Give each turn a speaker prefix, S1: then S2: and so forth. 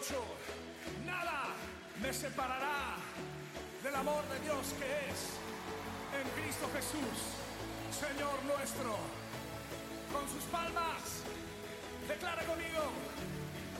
S1: 8. Nada me separará del amor de Dios que es en Cristo Jesús, Señor nuestro. Con sus palmas, declara conmigo: